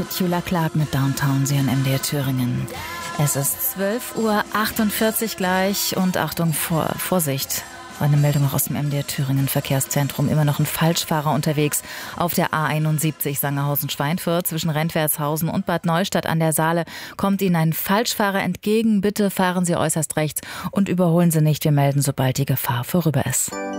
Petula Clark mit Downtown, Sie an MDR Thüringen. Es ist 12:48 Uhr gleich und Achtung, Vorsicht. Eine Meldung auch aus dem MDR Thüringen Verkehrszentrum. Immer noch ein Falschfahrer unterwegs auf der A71 Sangerhausen-Schweinfurt zwischen Rentwertshausen und Bad Neustadt an der Saale. Kommt Ihnen ein Falschfahrer entgegen, bitte fahren Sie äußerst rechts und überholen Sie nicht. Wir melden, sobald die Gefahr vorüber ist.